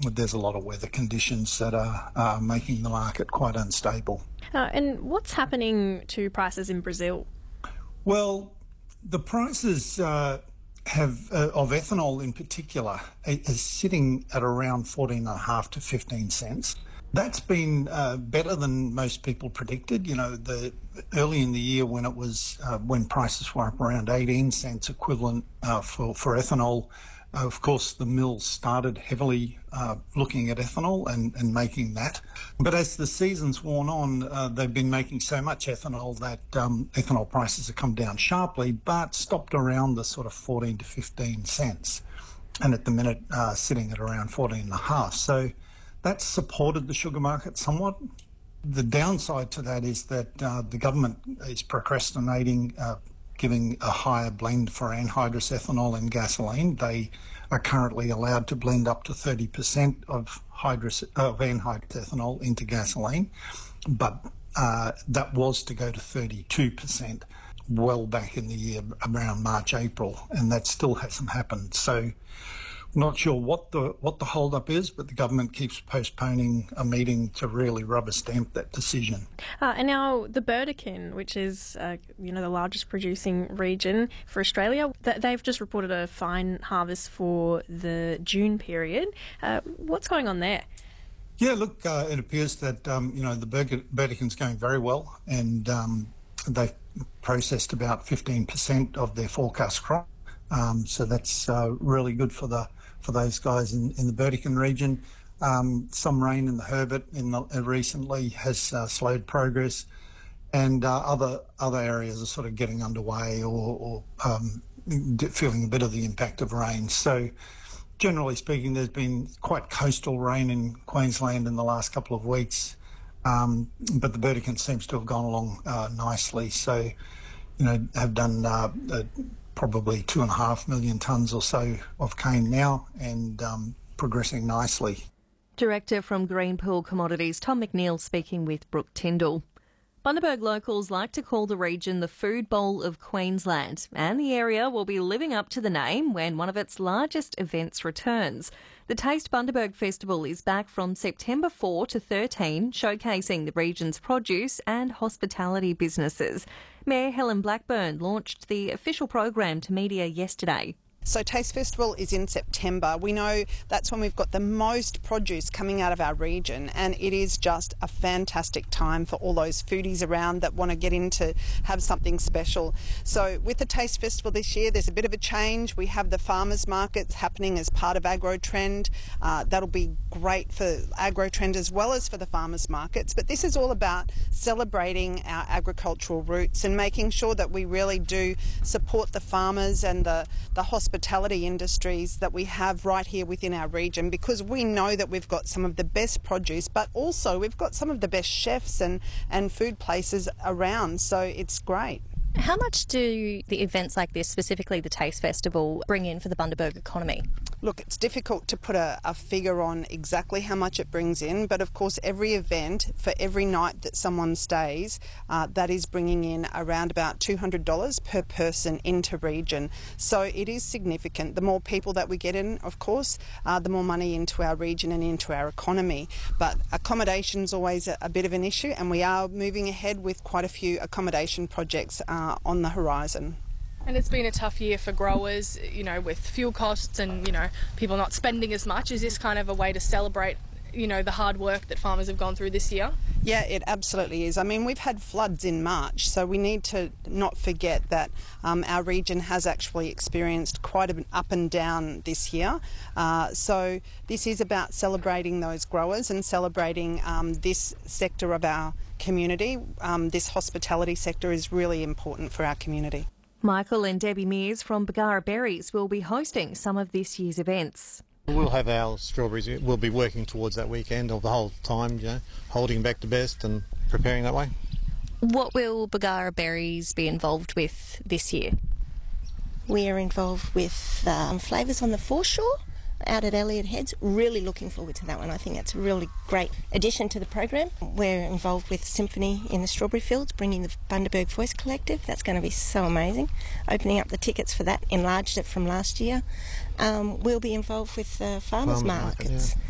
there's a lot of weather conditions that are making the market quite unstable. And what's happening to prices in Brazil? Well, the prices of ethanol in particular is sitting at around 14.5 to 15 cents. That's been better than most people predicted. You know, early in the year when it was when prices were up around 18 cents equivalent for ethanol. Of course, the mills started heavily looking at ethanol and making that. But as the season's worn on, they've been making so much ethanol that ethanol prices have come down sharply, but stopped around the sort of 14 to 15 cents. And at the minute, sitting at around 14.5. So that's supported the sugar market somewhat. The downside to that is that the government is procrastinating giving a higher blend for anhydrous ethanol in gasoline. They are currently allowed to blend up to 30% of anhydrous ethanol into gasoline, but that was to go to 32% well back in the year around March, April, and that still hasn't happened. So not sure what the hold-up is, but the government keeps postponing a meeting to really rubber stamp that decision. And now the Burdekin, which is the largest producing region for Australia, they've just reported a fine harvest for the June period. What's going on there? Yeah, look, it appears that the Burdekin's going very well, and they've processed about 15% of their forecast crop. So that's really good for those guys in the Burdekin region. Some rain in the Herbert recently has slowed progress, and other areas are sort of getting underway or feeling a bit of the impact of rain. So generally speaking, there's been quite coastal rain in Queensland in the last couple of weeks, but the Burdekin seems to have gone along nicely. So, have done probably 2.5 million tonnes or so of cane now, and progressing nicely. Director from Greenpool Commodities, Tom McNeil, speaking with Brooke Tyndall. Bundaberg locals like to call the region the Food Bowl of Queensland, and the area will be living up to the name when one of its largest events returns. The Taste Bundaberg Festival is back from September 4 to 13, showcasing the region's produce and hospitality businesses. Mayor Helen Blackburn launched the official program to media yesterday. So Taste Festival is in September. We know that's when we've got the most produce coming out of our region, and it is just a fantastic time for all those foodies around that want to get in to have something special. So with the Taste Festival this year, there's a bit of a change. We have the farmers markets happening as part of AgroTrend. That'll be great for AgroTrend as well as for the farmers markets. But this is all about celebrating our agricultural roots and making sure that we really do support the farmers and the hospitality industries that we have right here within our region, because we know that we've got some of the best produce, but also we've got some of the best chefs and food places around, so it's great. How much do the events like this, specifically the Taste Festival, bring in for the Bundaberg economy? Look, it's difficult to put a figure on exactly how much it brings in, but of course every event, for every night that someone stays, that is bringing in around about $200 per person into region. So it is significant. The more people that we get in, of course, the more money into our region and into our economy. But accommodation's always a bit of an issue, and we are moving ahead with quite a few accommodation projects on the horizon. And it's been a tough year for growers, with fuel costs and, people not spending as much. Is this kind of a way to celebrate, the hard work that farmers have gone through this year? Yeah, it absolutely is. I mean, we've had floods in March, so we need to not forget that our region has actually experienced quite an up and down this year. So this is about celebrating those growers and celebrating this sector of our community. This hospitality sector is really important for our community. Michael and Debbie Mears from Bargara Berries will be hosting some of this year's events. We'll have our strawberries. We'll be working towards that weekend of the whole time, holding back the best and preparing that way. What will Bargara Berries be involved with this year? We are involved with flavours on the foreshore out at Elliott Heads. Really looking forward to that one. I think that's a really great addition to the program. We're involved with Symphony in the Strawberry Fields, bringing the Bundaberg Voice Collective. That's going to be so amazing. Opening up the tickets for that, enlarged it from last year. We'll be involved with farmers markets.